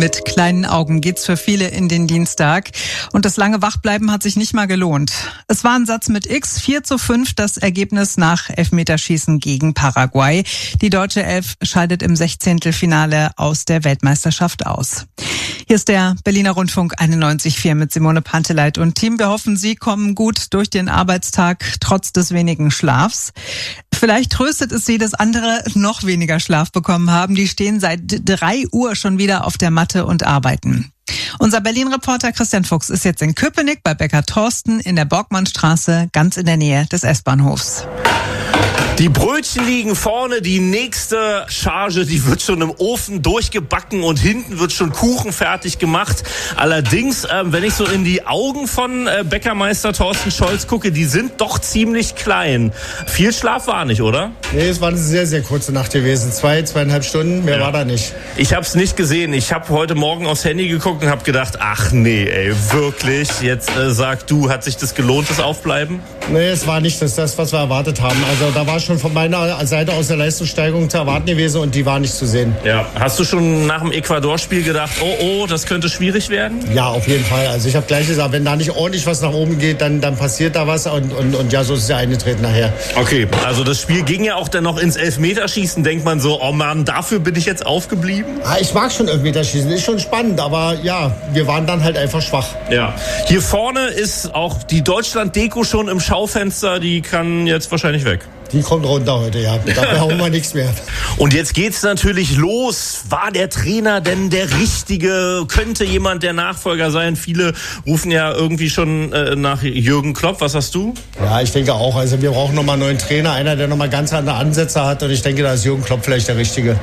Mit kleinen Augen geht's für viele in den Dienstag. Und das lange Wachbleiben hat sich nicht mal gelohnt. Es war ein Satz mit X, 4:5 das Ergebnis nach Elfmeterschießen gegen Paraguay. Die deutsche Elf scheidet im 16. aus der Weltmeisterschaft aus. Hier ist der Berliner Rundfunk 91.4 mit Simone Panteleit und Team. Wir hoffen, Sie kommen gut durch den Arbeitstag, trotz des wenigen Schlafs. Vielleicht tröstet es Sie, dass andere noch weniger Schlaf bekommen haben. Die stehen seit 3 Uhr schon wieder auf der Matte und arbeiten. Unser Berlin-Reporter Christian Fuchs ist jetzt in Köpenick bei Bäcker Thorsten in der Borgmannstraße, ganz in der Nähe des S-Bahnhofs. Die Brötchen liegen vorne, die nächste Charge, die wird schon im Ofen durchgebacken und hinten wird schon Kuchen fertig gemacht. Allerdings, wenn ich so in die Augen von Bäckermeister Thorsten Scholz gucke, die sind doch ziemlich klein. Viel Schlaf war nicht, oder? Nee, es war eine sehr, sehr kurze Nacht gewesen. 2,5 Stunden, mehr war da nicht. Ich habe es nicht gesehen. Ich habe heute Morgen aufs Handy geguckt und habe gedacht, ach nee, ey, wirklich? Jetzt sag du, hat sich das gelohnt, das Aufbleiben? Nee, es war nicht das, was wir erwartet haben. Also da war schon von meiner Seite aus der Leistungssteigerung zu erwarten gewesen und die war nicht zu sehen. Ja, hast du schon nach dem Ecuador-Spiel gedacht, oh, das könnte schwierig werden? Ja, auf jeden Fall. Also ich habe gleich gesagt, wenn da nicht ordentlich was nach oben geht, dann passiert da was und ja, so ist es ja eingetreten nachher. Okay, also das Spiel ging ja auch dann noch ins Elfmeterschießen. Denkt man so, oh Mann, dafür bin ich jetzt aufgeblieben? Ah, ich mag schon Elfmeterschießen, ist schon spannend, aber ja, wir waren dann halt einfach schwach. Ja, hier vorne ist auch die Deutschland-Deko schon im Schaufenster, die kann jetzt wahrscheinlich weg. Die kommt runter heute, ja. Da brauchen wir nichts mehr. Und jetzt geht's natürlich los. War der Trainer denn der Richtige? Könnte jemand der Nachfolger sein? Viele rufen ja irgendwie schon nach Jürgen Klopp. Was hast du? Ja, ich denke auch. Also wir brauchen nochmal einen neuen Trainer. Einer, der nochmal ganz andere Ansätze hat. Und ich denke, da ist Jürgen Klopp vielleicht der Richtige.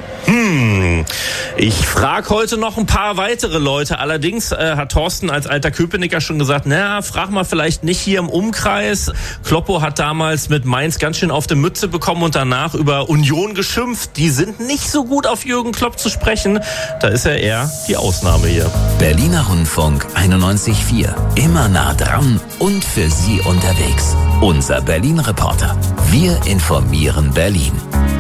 Ich frage heute noch ein paar weitere Leute. Allerdings hat Thorsten als alter Köpenicker schon gesagt, frag mal vielleicht nicht hier im Umkreis. Kloppo hat damals mit Mainz ganz schön auf die Mütze bekommen und danach über Union geschimpft. Die sind nicht so gut auf Jürgen Klopp zu sprechen. Da ist er eher die Ausnahme hier. Berliner Rundfunk 91.4. Immer nah dran und für Sie unterwegs. Unser Berlin-Reporter. Wir informieren Berlin.